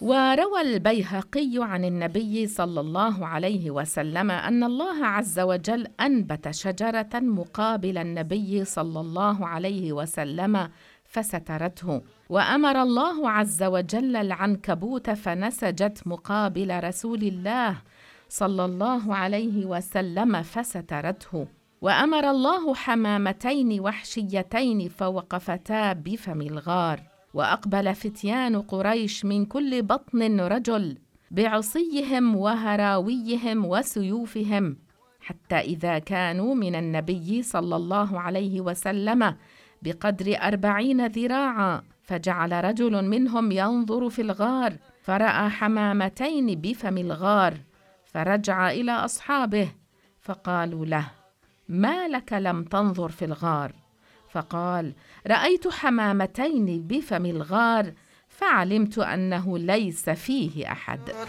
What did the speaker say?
وروى البيهقي عن النبي صلى الله عليه وسلم أن الله عز وجل أنبت شجرة مقابل النبي صلى الله عليه وسلم فسترته، وأمر الله عز وجل العنكبوت فنسجت مقابل رسول الله صلى الله عليه وسلم فسترته، وأمر الله حمامتين وحشيتين فوقفتا بفم الغار، وأقبل فتيان قريش من كل بطن رجل بعصيهم وهراويهم وسيوفهم، حتى إذا كانوا من النبي صلى الله عليه وسلم بقدر 40 ذراعا، فجعل رجل منهم ينظر في الغار فرأى حمامتين بفم الغار، فرجع إلى أصحابه فقالوا له: ما لك لم تنظر في الغار؟ فقال: رأيت حمامتين بفم الغار فعلمت أنه ليس فيه أحد.